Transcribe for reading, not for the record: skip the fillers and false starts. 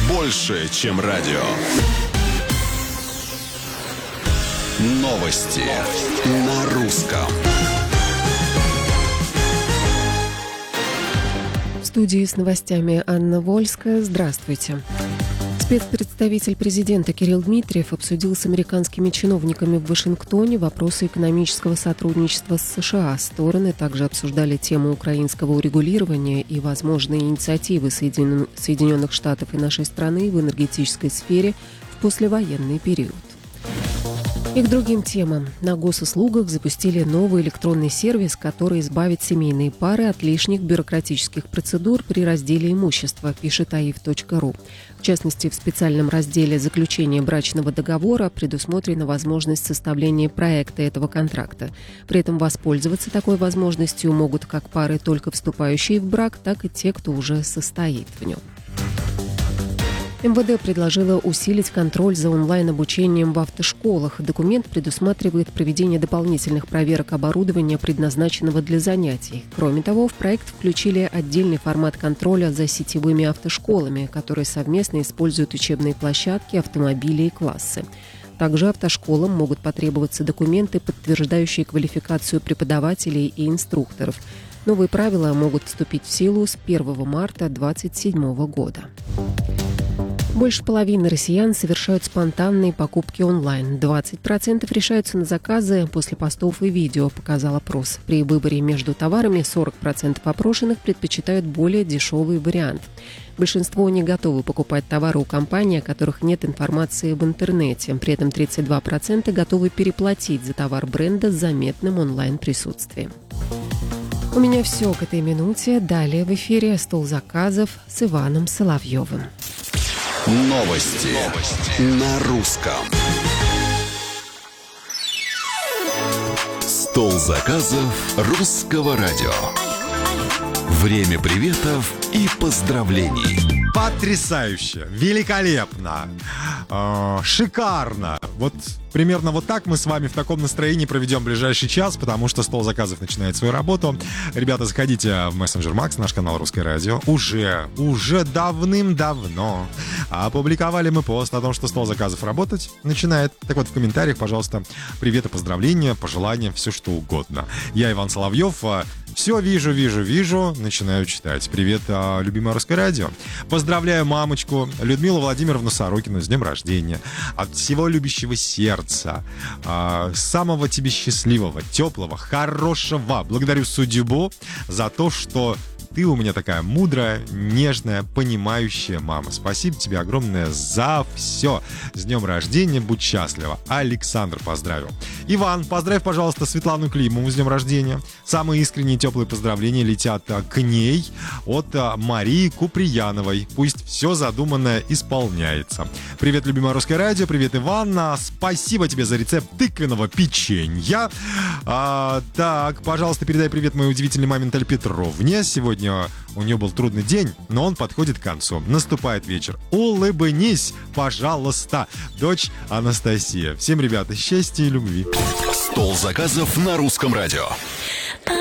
больше, чем радио. Новости на русском. В студии с новостями Анна Вольская. Здравствуйте. Спецпредставитель президента Кирилл Дмитриев обсудил с американскими чиновниками в Вашингтоне вопросы экономического сотрудничества с США. Стороны также обсуждали тему украинского урегулирования и возможные инициативы Соединенных Штатов и нашей страны в энергетической сфере в послевоенный период. И к другим темам. На госуслугах запустили новый электронный сервис, который избавит семейные пары от лишних бюрократических процедур при разделе имущества, пишет aif.ru. В частности, в специальном разделе «Заключение брачного договора» предусмотрена возможность составления проекта этого контракта. При этом воспользоваться такой возможностью могут как пары, только вступающие в брак, так и те, кто уже состоит в нем. МВД предложило усилить контроль за онлайн-обучением в автошколах. Документ предусматривает проведение дополнительных проверок оборудования, предназначенного для занятий. Кроме того, в проект включили отдельный формат контроля за сетевыми автошколами, которые совместно используют учебные площадки, автомобили и классы. Также автошколам могут потребоваться документы, подтверждающие квалификацию преподавателей и инструкторов. Новые правила могут вступить в силу с 1 марта 2027 года. Больше половины россиян совершают спонтанные покупки онлайн. 20% решаются на заказы после постов и видео, показал опрос. При выборе между товарами 40% опрошенных предпочитают более дешевый вариант. Большинство не готовы покупать товары у компаний, о которых нет информации в интернете. При этом 32% готовы переплатить за товар бренда с заметным онлайн-присутствием. У меня все к этой минуте. Далее в эфире «Стол заказов» с Иваном Соловьевым. Новости на русском. Стол заказов русского радио. Время приветов и поздравлений. Потрясающе, великолепно, шикарно. Вот примерно вот так мы с вами в таком настроении проведем ближайший час, потому что стол заказов начинает свою работу. Ребята, заходите в Messenger Max, наш канал Русское радио. Уже давным-давно опубликовали мы пост о том, что стол заказов работать начинает. Так вот, в комментариях, пожалуйста, приветы, поздравления, пожелания, все что угодно. Я Иван Соловьев. Все вижу, начинаю читать. Привет, любимое Русское радио. Поздравляю мамочку Людмилу Владимировну Сорокину с днем рождения. От всего любящего сердца. Самого тебе счастливого, теплого, хорошего. Благодарю судьбу за то, что ты у меня такая мудрая, нежная, понимающая мама. Спасибо тебе огромное за все. С днем рождения, будь счастлива. Александр поздравил. Иван, поздравь, пожалуйста, Светлану Климову с днем рождения. Самые искренние теплые поздравления летят к ней от Марии Куприяновой. Пусть все задуманное исполняется. Привет, любимое Русское радио. Привет, Иван. Спасибо тебе за рецепт тыквенного печенья. Так, пожалуйста, передай привет моей удивительной маме Наталье Петровне. Сегодня у нее был трудный день, но он подходит к концу. Наступает вечер. Улыбнись, пожалуйста, дочь Анастасия. Всем, ребята, счастья и любви. Стол заказов на русском радио.